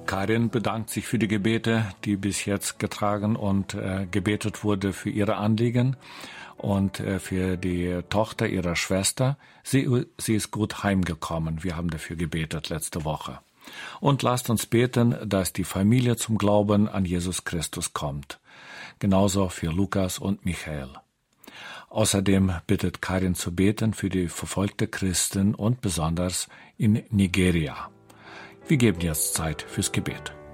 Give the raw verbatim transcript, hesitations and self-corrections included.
Karin bedankt sich für die Gebete, die bis jetzt getragen und äh, gebetet wurde für ihre Anliegen und äh, für die Tochter ihrer Schwester. Sie, sie ist gut heimgekommen. Wir haben dafür gebetet letzte Woche. Und lasst uns beten, dass die Familie zum Glauben an Jesus Christus kommt. Genauso für Lukas und Michael. Außerdem bittet Karin zu beten für die verfolgte Christen und besonders in Nigeria. Wir geben jetzt Zeit fürs Gebet.